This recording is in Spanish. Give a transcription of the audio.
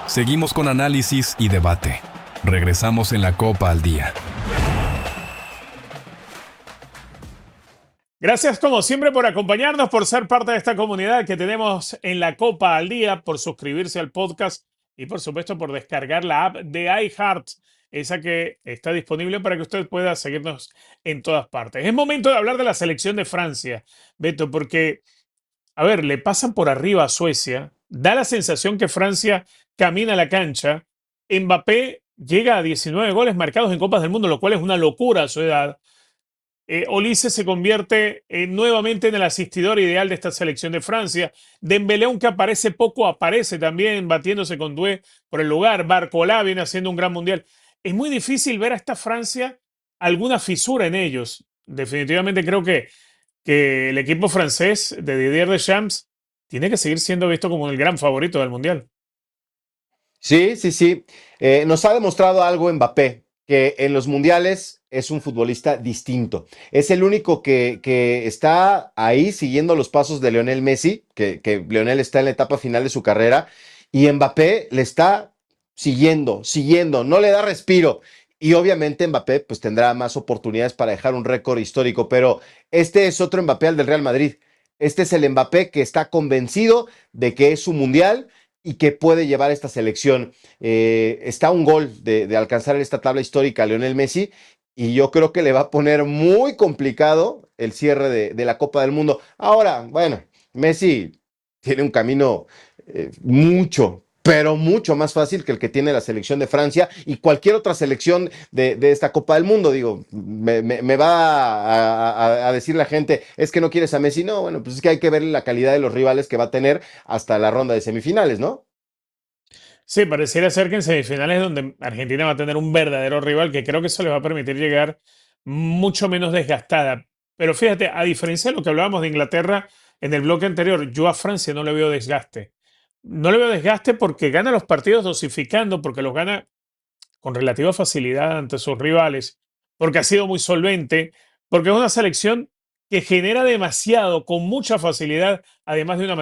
Seguimos con análisis y debate. Regresamos en la Copa al Día. Gracias como siempre por acompañarnos, por ser parte de esta comunidad que tenemos en la Copa al Día, por suscribirse al podcast y por supuesto por descargar la app de iHeart, esa que está disponible para que usted pueda seguirnos en todas partes. Es momento de hablar de la selección de Francia, Beto, porque, a ver, le pasan por arriba a Suecia, da la sensación que Francia camina a la cancha, Mbappé llega a 19 goles marcados en Copas del Mundo, lo cual es una locura a su edad. Olise se convierte nuevamente en el asistidor ideal de esta selección de Francia. Dembélé, aunque aparece poco, aparece también batiéndose con Doué por el lugar. Barcola viene haciendo un gran mundial. Es muy difícil ver a esta Francia alguna fisura en ellos. Definitivamente creo que el equipo francés de Didier Deschamps tiene que seguir siendo visto como el gran favorito del mundial. Sí, sí, sí. Nos ha demostrado algo Mbappé, que en los mundiales es un futbolista distinto. Es el único que está ahí siguiendo los pasos de Lionel Messi, que Lionel está en la etapa final de su carrera, y Mbappé le está siguiendo, no le da respiro. Y obviamente Mbappé pues tendrá más oportunidades para dejar un récord histórico, pero este es otro Mbappé al del Real Madrid. Este es el Mbappé que está convencido de que es su mundial y que puede llevar esta selección. Está a un gol de alcanzar esta tabla histórica a Lionel Messi y yo creo que le va a poner muy complicado el cierre de la Copa del Mundo. Ahora, bueno, Messi tiene un camino pero mucho más fácil que el que tiene la selección de Francia y cualquier otra selección de esta Copa del Mundo. Digo, me va a decir la gente, es que no quieres a Messi. No, bueno, pues es que hay que ver la calidad de los rivales que va a tener hasta la ronda de semifinales, ¿no? Sí, pareciera ser que en semifinales donde Argentina va a tener un verdadero rival que creo que eso le va a permitir llegar mucho menos desgastada. Pero fíjate, a diferencia de lo que hablábamos de Inglaterra en el bloque anterior, yo a Francia no le veo desgaste. No le veo desgaste porque gana los partidos dosificando, porque los gana con relativa facilidad ante sus rivales, porque ha sido muy solvente, porque es una selección que genera demasiado, con mucha facilidad, además de una